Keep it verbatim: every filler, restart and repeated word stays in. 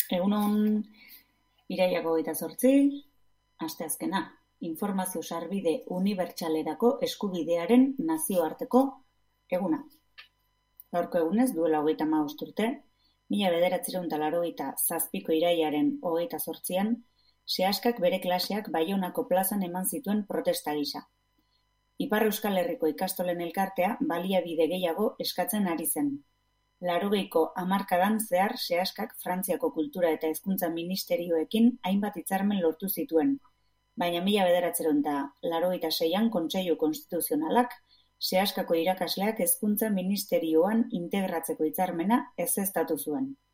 Egunon irailak hogeita zortzi, asteazkena, informazio sarbide unibertsalerako eskubidearen nazioarteko eguna. Gaurko egunez, duela hogeita hamabost urte, mila bederatziehun eta laurogeita zazpiko irailaren hogeita zortzian, sehaskak bere klaseak Baionako plazan eman zituen protesta gisa. Ipar Euskal Herriko ikastolen elkartea baliabide gehiago eskatzen ari zen. Laurogeiko hamarkadan zehar sehaskak Frantziako kultura eta hezkuntza ministerioekin hainbat hitzarmen lortu zituen, baina mila bederatziehun eta laurogeita seian Kontseilu Konstituzionalak sehaskako irakasleak hezkuntza ministerioan integratzeko hitzarmena ezeztatu zuen.